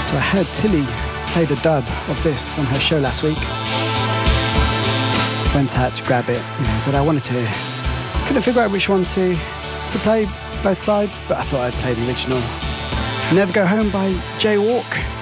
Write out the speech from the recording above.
So I heard Tilly play the dub of this on her show last week. Went out to grab it, but I couldn't figure out which one to play, both sides, but I thought I'd play the original. Never Go Home by Jay Walk.